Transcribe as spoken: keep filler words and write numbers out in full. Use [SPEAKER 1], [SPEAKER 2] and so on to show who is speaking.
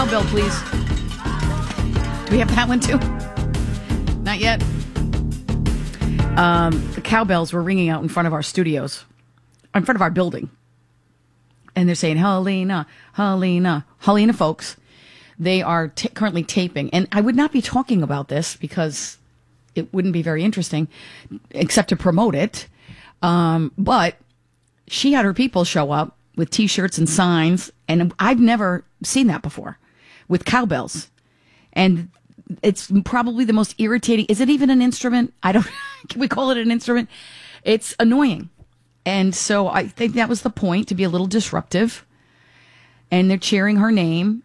[SPEAKER 1] cowbell, please. Do we have that one too? Not yet. Um, the cowbells were ringing out in front of our studios, in front of our building. And they're saying, Helena, Helena, Helena, folks. They are t- currently taping. And I would not be talking about this because it wouldn't be very interesting, except to promote it. Um, but she had her people show up with T-shirts and signs. And I've never seen that before with cowbells. And it's probably the most irritating. Is it even an instrument? I don't, can we call it an instrument? It's annoying. And so I think that was the point, to be a little disruptive. And they're cheering her name.